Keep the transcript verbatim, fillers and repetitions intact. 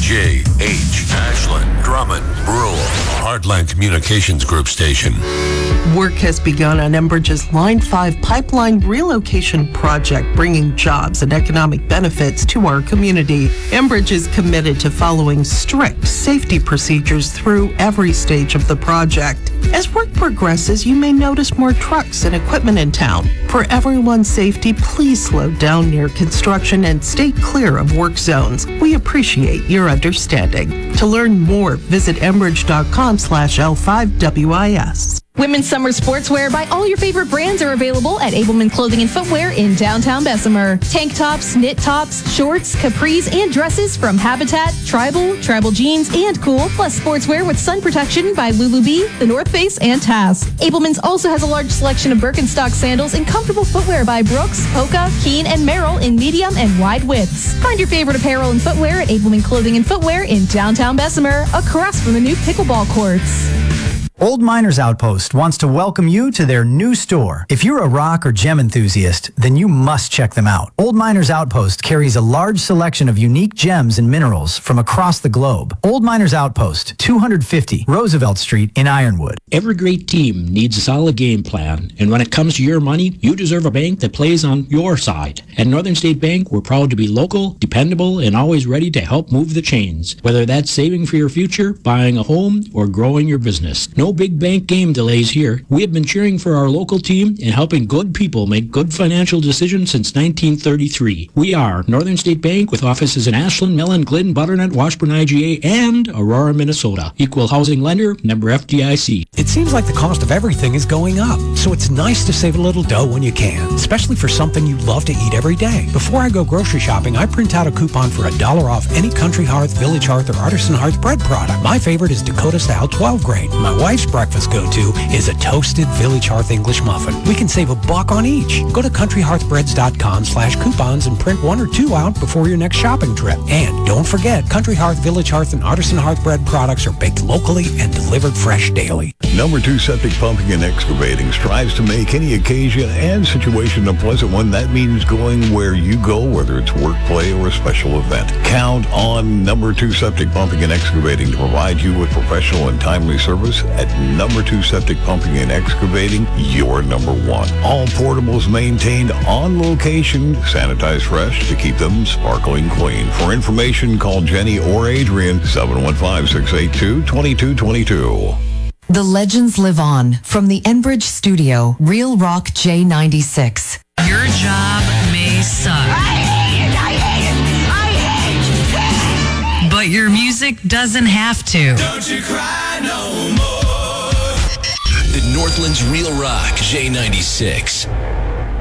J H, Ashland, Drummond, Brule, Heartland Communications Group station. Work has begun on Enbridge's Line five pipeline relocation project, bringing jobs and economic benefits to our community. Enbridge is committed to following strict safety procedures through every stage of the project. As work progresses, you may notice more trucks and equipment in town. For everyone's safety, please slow down near construction and stay clear of work zones. We appreciate your understanding. To learn more, visit enbridge.com slash L5WIS. Women's summer sportswear by all your favorite brands are available at Abelman Clothing and Footwear in downtown Bessemer. Tank tops, knit tops, shorts, capris, and dresses from Habitat, Tribal, Tribal Jeans, and Cool, plus sportswear with sun protection by Lulu Bee, The North Face, and Task. Abelman's also has a large selection of Birkenstock sandals and comfortable footwear by Brooks, Hoka, Keen, and Merrill in medium and wide widths. Find your favorite apparel and footwear at Abelman Clothing and Footwear in downtown Bessemer, across from the new pickleball courts. Old Miners Outpost wants to welcome you to their new store. If you're a rock or gem enthusiast, then you must check them out. Old Miners Outpost carries a large selection of unique gems and minerals from across the globe. Old Miners Outpost, two fifty Roosevelt Street in Ironwood. Every great team needs a solid game plan, and when it comes to your money, you deserve a bank that plays on your side. At Northern State Bank, we're proud to be local, dependable, and always ready to help move the chains. Whether that's saving for your future, buying a home, or growing your business. No big bank game delays here. We have been cheering for our local team and helping good people make good financial decisions since nineteen thirty-three. We are Northern State Bank with offices in Ashland, Mellon, Glidden, Butternut, Washburn I G A, and Aurora, Minnesota. Equal housing lender, member F D I C. It seems like the cost of everything is going up, so it's nice to save a little dough when you can, especially for something you love to eat every day. Before I go grocery shopping, I print out a coupon for a dollar off any Country Hearth, Village Hearth, or Artisan Hearth bread product. My favorite is Dakota Style twelve grain. My wife's breakfast go-to is a toasted Village Hearth English muffin. We can save a buck on each. Go to country hearth breads dot com slash coupons and print one or two out before your next shopping trip. And don't forget, Country Hearth, Village Hearth, and Artisan Hearth bread products are baked locally and delivered fresh daily. Number two Septic Pumping and Excavating strives to make any occasion and situation a pleasant one. That means going where you go, whether it's work, play, or a special event. Count on Number two Septic Pumping and Excavating to provide you with professional and timely service. At Number two Septic Pumping and Excavating, you're number one. All portables maintained on location, sanitized fresh to keep them sparkling clean. For information, call Jenny or Adrian, seven one five, six eight two, two two two two. The legends live on from the Enbridge studio, Real Rock J ninety-six. Your job may suck. I hate it, I hate it, I hate it. But your music doesn't have to. Don't you cry no more. The Northland's Real Rock J ninety-six.